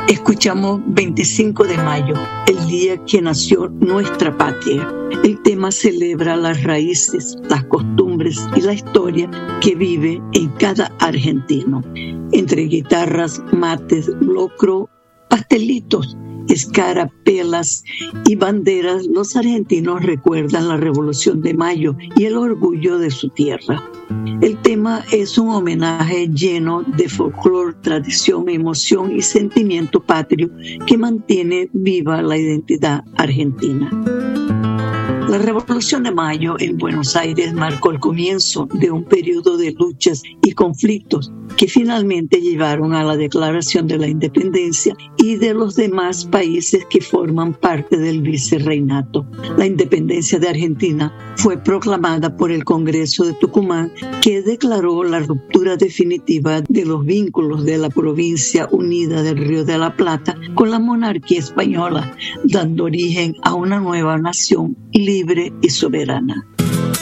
Escuchamos 25 de mayo, el día que nació nuestra patria. El tema celebra las raíces, las costumbres y la historia que vive en cada argentino. Entre guitarras, mates, locro, pastelitos, escarapelas y banderas, los argentinos recuerdan la Revolución de Mayo y el orgullo de su tierra. El tema es un homenaje lleno de folclore, tradición, emoción y sentimiento patrio que mantiene viva la identidad argentina. La Revolución de Mayo en Buenos Aires marcó el comienzo de un periodo de luchas y conflictos que finalmente llevaron a la declaración de la independencia y de los demás países que forman parte del vicerreinato. La independencia de Argentina fue proclamada por el Congreso de Tucumán, que declaró la ruptura definitiva de los vínculos de la provincia unida del Río de la Plata con la monarquía española, dando origen a una nueva nación libre y soberana.